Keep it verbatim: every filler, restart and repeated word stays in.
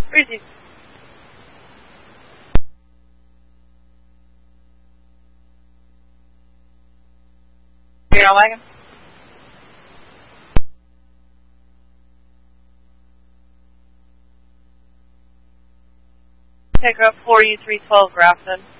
Receive. You're on wagon. Pick up four U three twelve Grafton.